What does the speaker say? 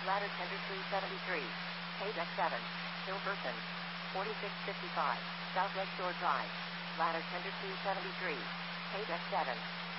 Ladder tender 373. Page X7. Hilversum. 4655. South Lake Shore Drive. Ladder tender 373. Page X7.